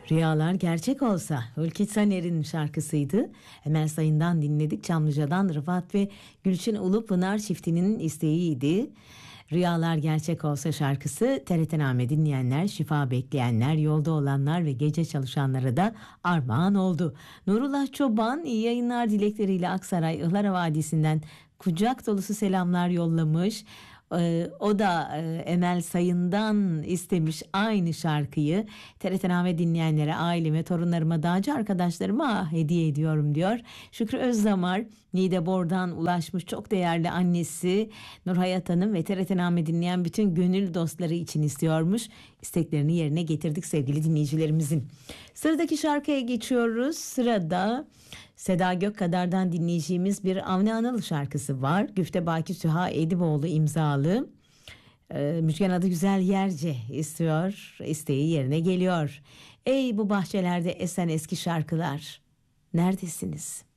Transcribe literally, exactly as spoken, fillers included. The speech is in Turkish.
Rüyalar gerçek olsa Ülkü Saner'in şarkısıydı. Emel Sayın'dan dinledik. Çamlıca'dan Rıfat ve Gülçin Ulupınar çiftinin isteğiydi. Rüyalar gerçek olsa şarkısı T R T dinleyenler, şifa bekleyenler, yolda olanlar ve gece çalışanlara da armağan oldu. Nurullah Çoban iyi yayınlar dilekleriyle Aksaray Ihlara Vadisi'nden kucak dolusu selamlar yollamış. Ee, o da e, Emel Sayın'dan istemiş aynı şarkıyı. T R T dinleyenlere, aileme, torunlarıma, dağcı arkadaşlarıma hediye ediyorum diyor. Şükrü Özdamar Niğdebor'dan ulaşmış, çok değerli annesi Nurhayat Hanım ve T R T dinleyen bütün gönül dostları için istiyormuş. İsteklerini yerine getirdik sevgili dinleyicilerimizin. Sıradaki şarkıya geçiyoruz. Sırada Seda Gökkadar'dan dinleyeceğimiz bir Avni Anıl şarkısı var. Güfte Baki Süha Ediboğlu imzalı. Ee, Müjgan adı Güzel Yerce istiyor. İsteği yerine geliyor. Ey bu bahçelerde esen eski şarkılar, neredesiniz?